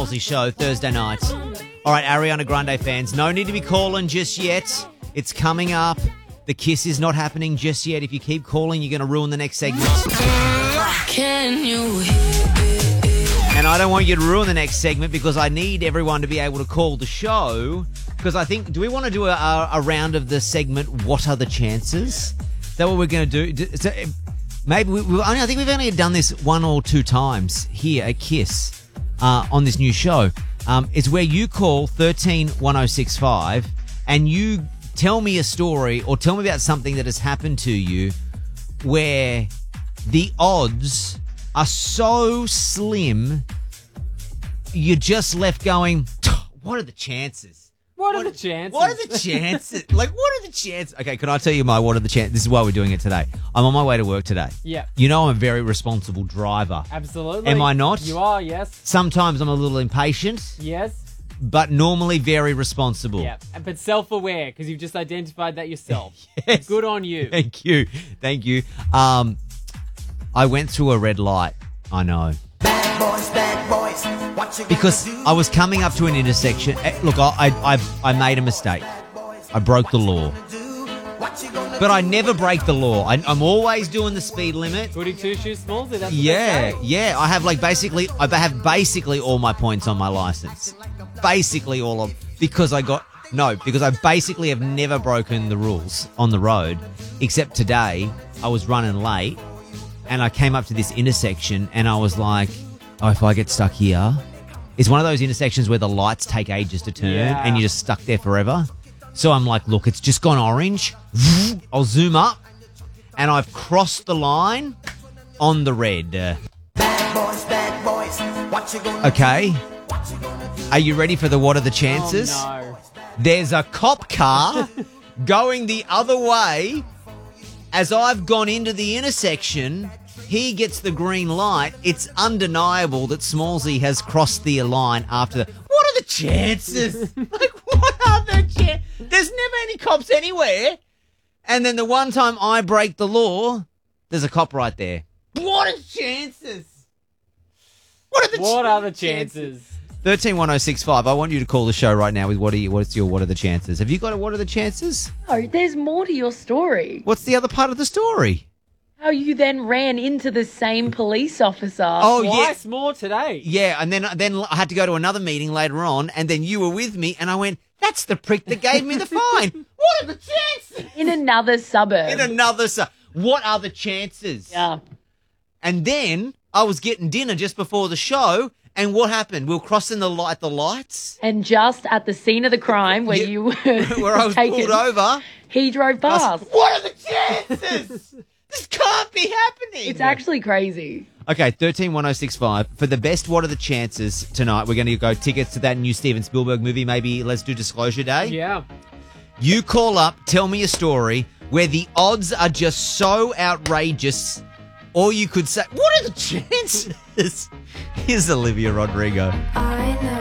Show Thursday night. All right, Ariana Grande fans, no need to be calling just yet. It's coming up. The kiss is not happening just yet. If you keep calling, you're going to ruin the next segment. Can you? And I don't want you to ruin the next segment because I need everyone to be able to call the show. Because I think, do we want to do a round of the segment, What Are the Chances? Is that what we're going to do? So maybe I think we've only done this one or two times here at Kiss on this new show. It's where you call 131065 and you tell me a story or tell me about something that has happened to you where the odds are so slim you're just left going, what are the chances? What are the chances? What are the chances? Like, what are the chances? Okay, can I tell you what are the chances? This is why we're doing it today. I'm on my way to work today. Yeah. You know I'm a very responsible driver. Absolutely. Am I not? You are, yes. Sometimes I'm a little impatient, Yes. but normally very responsible. Yeah. But self-aware, because you've just identified that yourself. Yes. Good on you. Thank you. Thank you. I went through a red light. I know. Bad boys, what you Because gonna do? I was coming up to an intersection. Look, I made a mistake. I broke the law. What you gonna But I never break the law. I'm always doing the speed limit. Goody two shoes small. That's what Yeah, they say. yeah. I have I have basically all my points on my license. Basically all of because I basically have never broken the rules on the road, except today I was running late and I came up to this intersection and I was like, oh, if I get stuck here, it's one of those intersections where the lights take ages to turn Yeah. and you're just stuck there forever. So I'm like, look, it's just gone orange. I'll zoom up and I've crossed the line on the red. Bad boys, what you gonna Okay. Are you ready for the what are the chances? Oh, no. There's a cop car going the other way. As I've gone into the intersection, he gets the green light. It's undeniable that Smallsy has crossed the line after the... What are the chances? Like, what are the chances? There's never any cops anywhere. And then the one time I break the law, there's a cop right there. What are the chances? What are the chances? 131065. I want you to call the show right now with what are the chances? Have you got a what are the chances? No, there's more to your story. What's the other part of the story? How you then ran into the same police officer. Oh Twice more today. yeah, and then I had to go to another meeting later on, and then you were with me, and I went, "That's the prick that gave me the fine." What are the chances? In another suburb. In another, what are the chances? Yeah. And then I was getting dinner just before the show. And what happened? We were crossing the lights. And just at the scene of the crime where Yeah, you were where I was taken, pulled over. he drove I was, past. what are the chances? This can't be happening. It's actually crazy. Okay, 131065. For the best what are the chances tonight, we're going to go tickets to that new Steven Spielberg movie. Maybe Let's Do Disclosure Day. Yeah. You call up, tell me a story where the odds are just so outrageous. Or you could say, what are the chances? Here's Olivia Rodrigo. I know.